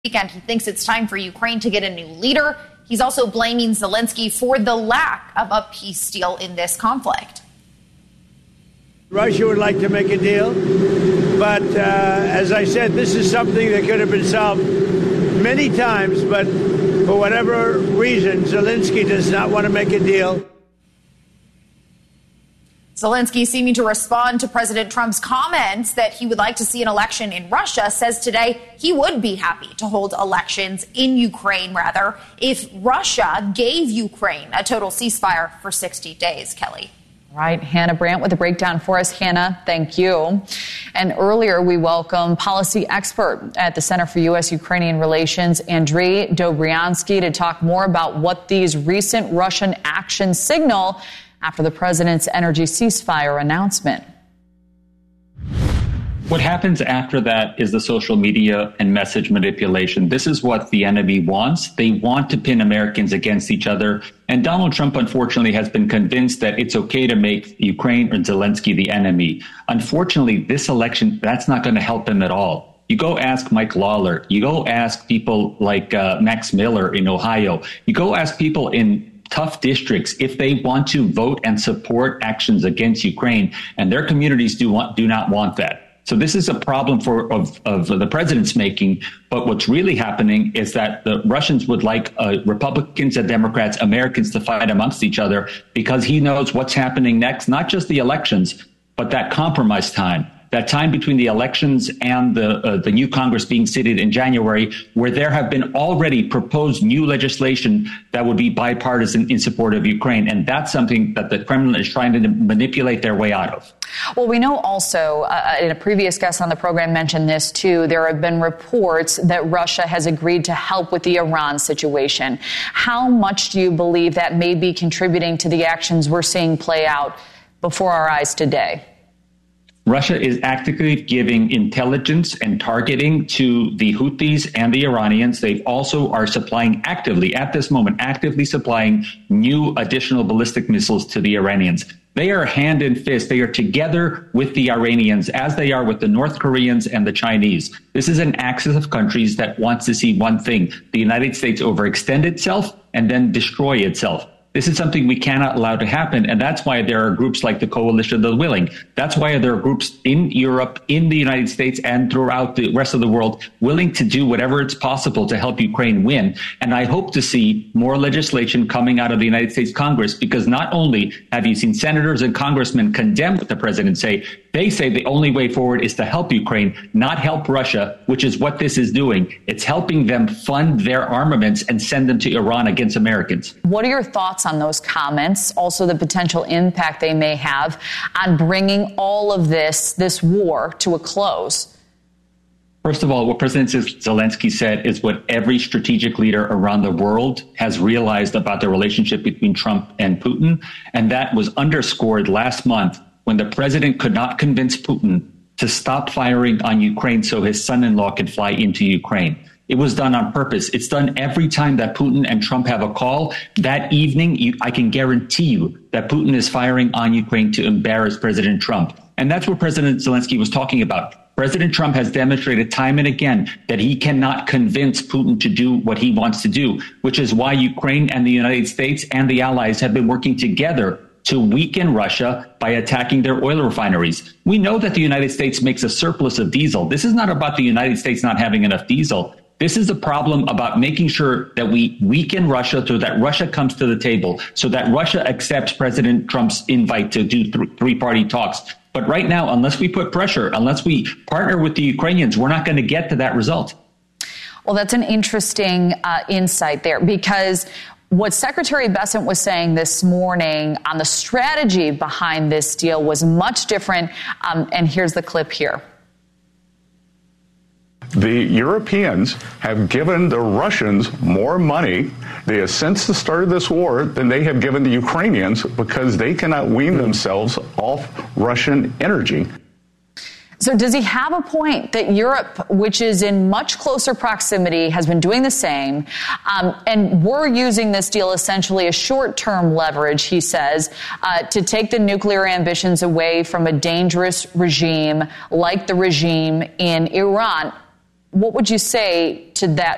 Weekend, he thinks it's time for Ukraine to get a new leader. He's also blaming Zelensky for the lack of a peace deal in this conflict. Russia would like to make a deal, but as I said, this is something that could have been solved many times, but for whatever reason, Zelensky does not want to make a deal. Zelensky, seeming to respond to President Trump's comments that he would like to see an election in Russia, says today he would be happy to hold elections in Ukraine, rather, if Russia gave Ukraine a total ceasefire for 60 days, Kelly. Right. Hannah Brandt with a breakdown for us. Hannah, thank you. And earlier, we welcome policy expert at the Center for U.S.-Ukrainian Relations, Andriy Dobryansky, to talk more about what these recent Russian actions signal after the president's energy ceasefire announcement. What happens after that is the social media and message manipulation. This is what the enemy wants. They want to pin Americans against each other. And Donald Trump, unfortunately, has been convinced that it's okay to make Ukraine or Zelensky the enemy. Unfortunately, this election, that's not going to help him at all. You go ask Mike Lawler. You go ask people like Max Miller in Ohio. You go ask people in tough districts if they want to vote and support actions against Ukraine, and their communities do not want that. So this is a problem of the president's making. But what's really happening is that the Russians would like Republicans and Democrats, Americans, to fight amongst each other, because he knows what's happening next, not just the elections, but that compromise time. That time between the elections and the new Congress being seated in January, where there have been already proposed new legislation that would be bipartisan in support of Ukraine. And that's something that the Kremlin is trying to manipulate their way out of. Well, we know also, and a previous guest on the program mentioned this too, there have been reports that Russia has agreed to help with the Iran situation. How much do you believe that may be contributing to the actions we're seeing play out before our eyes today? Russia is actively giving intelligence and targeting to the Houthis and the Iranians. They also are supplying actively, at this moment, actively supplying new additional ballistic missiles to the Iranians. They are hand in fist. They are together with the Iranians as they are with the North Koreans and the Chinese. This is an axis of countries that wants to see one thing: the United States overextend itself and then destroy itself. This is something we cannot allow to happen. And that's why there are groups like the Coalition of the Willing. That's why there are groups in Europe, in the United States, and throughout the rest of the world willing to do whatever it's possible to help Ukraine win. And I hope to see more legislation coming out of the United States Congress, because not only have you seen senators and congressmen condemn what the president say, they say the only way forward is to help Ukraine, not help Russia, which is what this is doing. It's helping them fund their armaments and send them to Iran against Americans. What are your thoughts on those comments? Also, the potential impact they may have on bringing all of this war to a close? First of all, what President Zelensky said is what every strategic leader around the world has realized about the relationship between Trump and Putin. And that was underscored last month when the president could not convince Putin to stop firing on Ukraine so his son-in-law could fly into Ukraine. It was done on purpose. It's done every time that Putin and Trump have a call. That evening, I can guarantee you that Putin is firing on Ukraine to embarrass President Trump. And that's what President Zelensky was talking about. President Trump has demonstrated time and again that he cannot convince Putin to do what he wants to do, which is why Ukraine and the United States and the allies have been working together to weaken Russia by attacking their oil refineries. We know that the United States makes a surplus of diesel. This is not about the United States not having enough diesel. This is a problem about making sure that we weaken Russia so that Russia comes to the table, so that Russia accepts President Trump's invite to do three-party talks. But right now, unless we put pressure, unless we partner with the Ukrainians, we're not going to get to that result. Well, that's an interesting insight there, because what Secretary Bessent was saying this morning on the strategy behind this deal was much different. And here's the clip here. The Europeans have given the Russians more money since the start of this war than they have given the Ukrainians, because they cannot wean themselves off Russian energy. So does he have a point that Europe, which is in much closer proximity, has been doing the same, and we're using this deal essentially as short-term leverage, he says, to take the nuclear ambitions away from a dangerous regime like the regime in Iran? What would you say to that